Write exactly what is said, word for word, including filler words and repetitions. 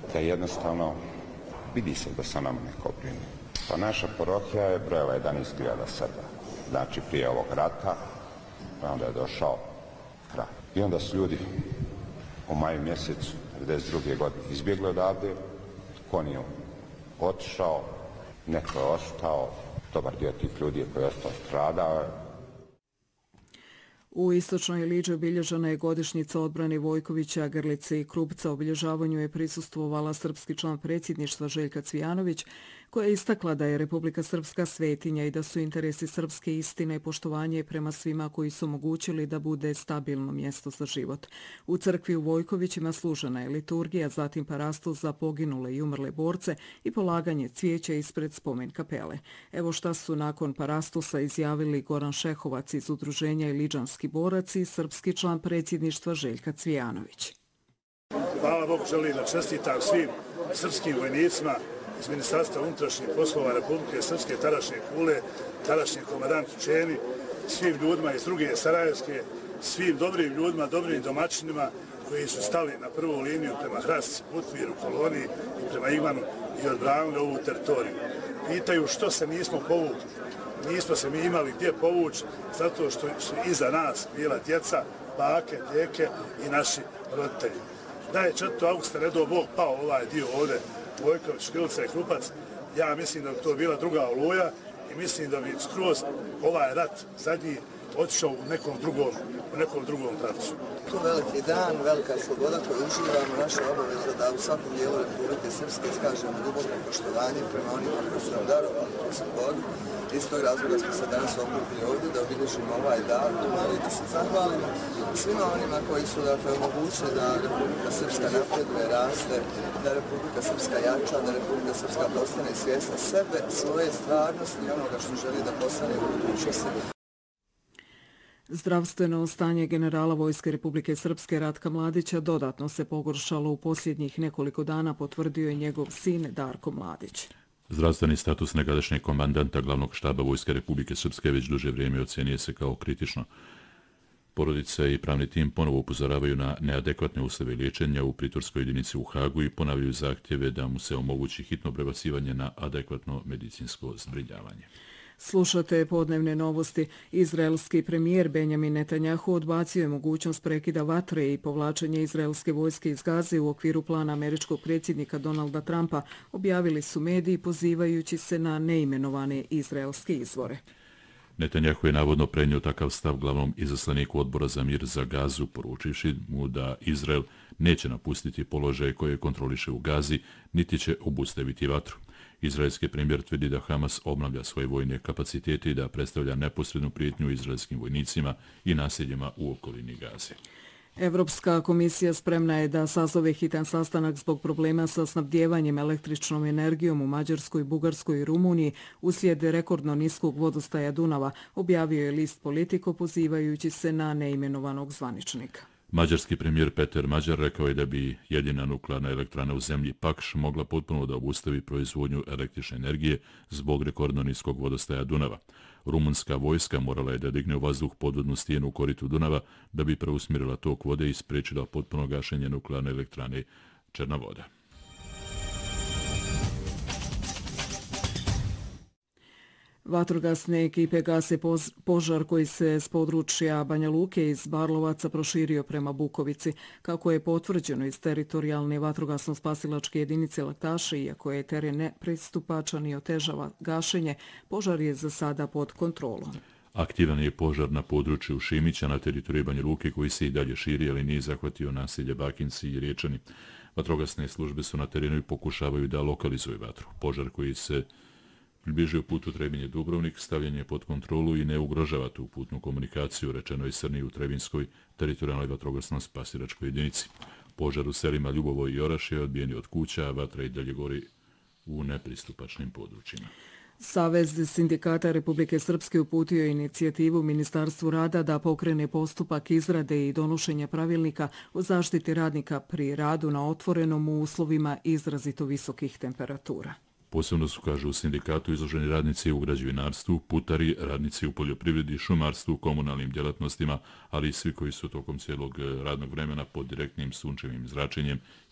da jednostavno vidi se da se nam neko brine. Pa naša parohija je brojala jedanaest hiljada Srba. Znači prije ovog rata, pa onda je došao rat. I onda su ljudi u maju mjesecu devedeset druge godine izbjegli odavde, ko nije otišao, neko je ostao, dobar dio tih ljudi koji je ostao stradao. U istočnoj Liđi obilježena je godišnjica odbrane Vojkovića, Grlice i Krupca. Obilježavanju je prisustvovala srpski član predsjedništva Željka Cvijanović, koja je istakla da je Republika Srpska svetinja i da su interesi srpske istine i poštovanje prema svima koji su omogućili da bude stabilno mjesto za život. U crkvi u Vojkovićima služena je liturgija, zatim parastos za poginule i umrle borce i polaganje cvijeća ispred spomen kapele. Evo šta su nakon parastosa izjavili Goran Šehovac iz udruženja Iliđanski borac i srpski član predsjedništva Željka Cvijanović. Hvala Bogu, želim da čestitam svim srpskim vojnicima iz Ministarstva unutrašnjih poslova Republike Srpske, tadašnje Kule, tadašnji komandant Čeni, svim ljudima iz druge Sarajevske, svim dobrim ljudima, dobrim domaćinima koji su stali na prvu liniju prema Hrasci, Putviru, Koloniji i prema Ivanu i odbranili ovu teritoriju. Pitaju što se nismo povukli. Nismo se mi imali gdje povući, zato što su iza nas bila djeca, bake, djeke i naši roditelji. Da je četvrtog augusta ne do Bog pao ovaj dio ovdje, Vojković, Grlica i Krupac, ja mislim da bi to bila druga oluja i mislim da bi skroz ovaj rat zadnji otišao u nekom drugom, u nekom drugom pravcu. To je veliki dan, velika sloboda koju uživamo, naša obaveza da u svakom dijelu Republike Srpske iskažemo duboko poštovanje prema onima koji su nam darovali tu slobodu. Iz tog razloga smo se danas okupili ovdje da obilježimo ovaj datum, ali da se zahvalimo svima onima koji su dakle, omogućili da Republika Srpska napreduje, raste, da Republika Srpska jača, da Republika Srpska postane svjesna sebe, svoje stvarnosti i onoga što želi da postane u budućnosti. Zdravstveno stanje generala Vojske Republike Srpske Ratka Mladića dodatno se pogoršalo u posljednjih nekoliko dana, potvrdio je njegov sin Darko Mladić. Zdravstveni status nekadašnjeg komandanta glavnog štaba Vojske Republike Srpske već duže vrijeme ocjenjuje se kao kritično. Porodica i pravni tim ponovo upozoravaju na neadekvatne uslove liječenja u pritvorskoj jedinici u Hagu i ponavljaju zahtjeve da mu se omogući hitno prebacivanje na adekvatno medicinsko zbrinjavanje. Slušate podnevne novosti. Izraelski premijer Benjamin Netanjahu odbacio je mogućnost prekida vatre i povlačenja izraelske vojske iz Gaze u okviru plana američkog predsjednika Donalda Trumpa, objavili su mediji pozivajući se na neimenovane izraelske izvore. Netanjahu je navodno prenio takav stav glavnom izaslaniku odbora za mir za Gazu, poručivši mu da Izrael neće napustiti položaj koje kontroliše u Gazi, niti će obustaviti vatru. Izraelski premijer tvrdi da Hamas obnavlja svoje vojne kapacitete i da predstavlja neposrednu prijetnju izraelskim vojnicima i naseljima u okolini Gaze. Evropska komisija spremna je da sazove hitan sastanak zbog problema sa snabdjevanjem električnom energijom u Mađarskoj, Bugarskoj i Rumuniji uslijed rekordno niskog vodostaja Dunava, objavio je list Politico pozivajući se na neimenovanog zvaničnika. Mađarski premijer Peter Mađar rekao je da bi jedina nuklearna elektrana u zemlji Pakš mogla potpuno da obustavi proizvodnju električne energije zbog rekordno niskog vodostaja Dunava. Rumunska vojska morala je da digne u vazduh podvodnu stijenu u koritu Dunava da bi preusmjerila tok vode i spriječila potpuno gašenje nuklearne elektrane Černa voda. Vatrogasne ekipe gase požar koji se s područja Banja Luke iz Barlovaca proširio prema Bukovici. Kako je potvrđeno iz teritorijalne vatrogasno-spasilačke jedinice Laktaše, iako je teren nepristupačan i otežava gašenje, požar je za sada pod kontrolom. Aktivan je požar na području Šimića na teritoriji Banja Luke koji se i dalje širi, ali nije zahvatio naselje Bakinci i Riječani. Vatrogasne službe su na terenu i pokušavaju da lokalizuju vatru. Požar koji se približio putu Trebinje-Dubrovnik, stavljen je pod kontrolu i ne ugrožava tu putnu komunikaciju, rečeno je Srni u Trebinskoj teritorijalnoj vatrogasno-spasilačkoj jedinici. Požar u selima Ljubovo i Oraš je odbijen od kuća, a vatra i dalje gori u nepristupačnim područjima. Savez sindikata Republike Srpske uputio je inicijativu Ministarstvu rada da pokrene postupak izrade i donošenja pravilnika o zaštiti radnika pri radu na otvorenom u uslovima izrazito visokih temperatura. Posebno su, kažu u sindikatu, izloženi radnici u građevinarstvu, putari, radnici u poljoprivredi, šumarstvu, komunalnim djelatnostima, ali i svi koji su tokom cijelog radnog vremena pod direktnim sunčevim zračenjem